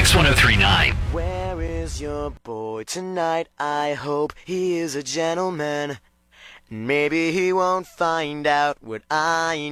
X1039. Where is your boy tonight? I hope he is a gentleman. Maybe he won't find out what I